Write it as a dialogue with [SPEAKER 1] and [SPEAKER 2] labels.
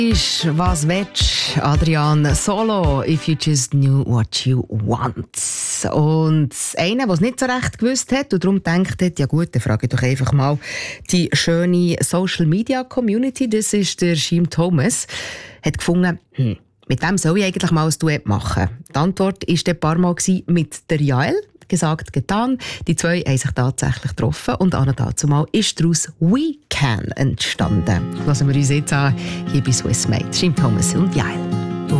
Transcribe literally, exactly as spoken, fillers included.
[SPEAKER 1] Ist, was willst du, Adrian Solo, if you just knew what you want. Und einer, der es nicht so recht gewusst hat und darum gedacht hat, ja gut, dann frage ich doch einfach mal die schöne Social-Media-Community, das ist der Jim Thomas, hat gefunden, hm, mit dem soll ich eigentlich mal ein Duett machen. Die Antwort war ein paar Mal mit der Jael. Gesagt, getan. Die zwei haben sich tatsächlich getroffen und an dazu mal ist daraus «We Can» entstanden. Lassen wir uns jetzt an, hier bei Swiss Made, Jim Thomas und Jael.